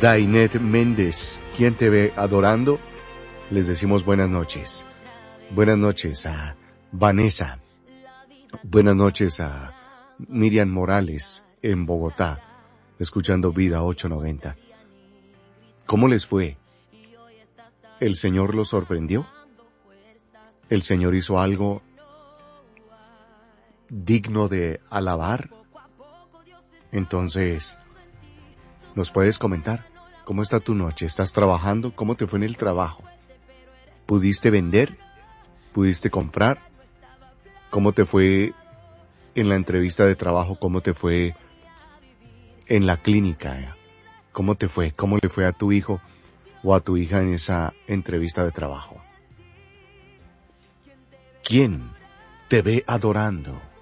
Dainet Méndez, ¿quién te ve adorando? Les decimos buenas noches. Buenas noches a Vanessa. Buenas noches a Miriam Morales en Bogotá, escuchando Vida 890. ¿Cómo les fue? ¿El Señor los sorprendió? ¿El Señor hizo algo digno de alabar? Entonces, ¿nos puedes comentar? ¿Cómo está tu noche? ¿Estás trabajando? ¿Cómo te fue en el trabajo? ¿Pudiste vender? ¿Pudiste comprar? ¿Cómo te fue en la entrevista de trabajo? ¿Cómo te fue en la clínica? ¿Cómo te fue? ¿Cómo le fue a tu hijo o a tu hija en esa entrevista de trabajo? ¿Quién te ve adorando?